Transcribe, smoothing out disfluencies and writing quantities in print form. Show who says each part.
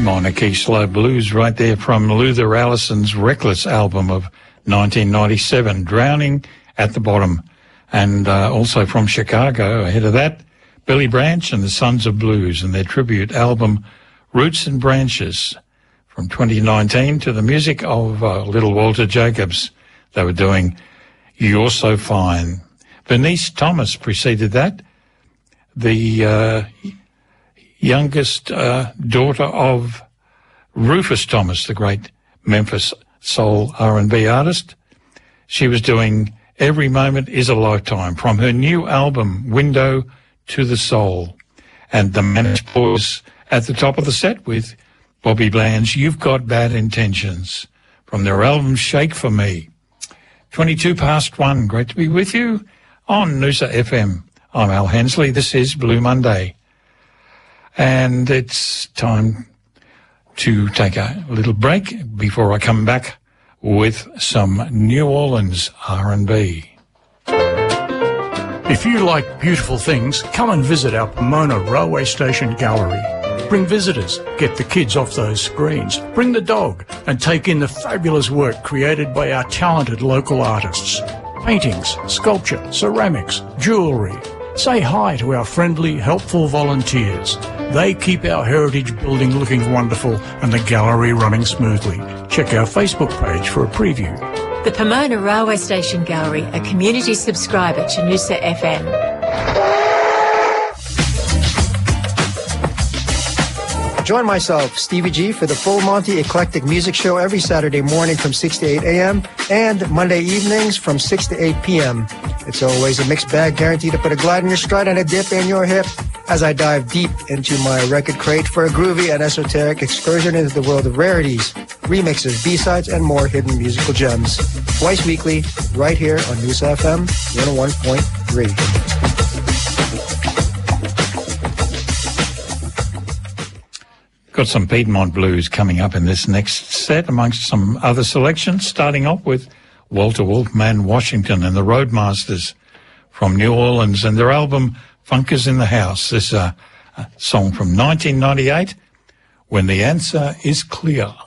Speaker 1: Minor Key Slow Blues right there from Luther Allison's Reckless album of 1997, Drowning at the Bottom. And also from Chicago, ahead of that, Billy Branch and the Sons of Blues and their tribute album Roots and Branches from 2019 to the music of Little Walter Jacobs. They were doing You're So Fine. Bernice Thomas preceded that, the youngest daughter of Rufus Thomas, the great Memphis soul R&B artist. She was doing Every Moment Is a Lifetime from her new album, Window to the Soul. And the Manic Boys at the top of the set with Bobby Bland's You've Got Bad Intentions from their album Shake For Me. 22 past 1. Great to be with you on Noosa FM. I'm Al Hensley. This is Blue Monday. And it's time to take a little break before I come back with some New Orleans R&B.
Speaker 2: If you like beautiful things, come and visit our Pomona Railway Station Gallery. Bring visitors, get the kids off those screens, bring the dog, and take in the fabulous work created by our talented local artists. Paintings, sculpture, ceramics, jewellery. Say hi to our friendly, helpful volunteers. They keep our heritage building looking wonderful and the gallery running smoothly. Check our Facebook page for a preview.
Speaker 3: The Pomona Railway Station Gallery, a community subscriber to Noosa FM.
Speaker 4: Join myself, Stevie G, for the Full Monty Eclectic Music Show every Saturday morning from 6 to 8 a.m. and Monday evenings from 6 to 8 p.m. It's always a mixed bag, guaranteed to put a glide in your stride and a dip in your hip as I dive deep into my record crate for a groovy and esoteric excursion into the world of rarities, remixes, B-sides, and more hidden musical gems. Twice weekly, right here on Noosa FM 101.3.
Speaker 1: Got some Piedmont blues coming up in this next set, amongst some other selections, starting off with Walter Wolfman Washington and the Roadmasters from New Orleans and their album Funk Is in the House. This is a song from 1998, When the Answer is Clear.